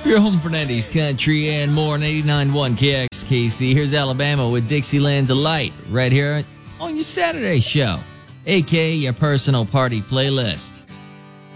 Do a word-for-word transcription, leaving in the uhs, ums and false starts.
Your home for nineties country and more on eighty-nine point one K X K C. Here's Alabama with Dixieland Delight right here on your Saturday show, aka your personal party playlist.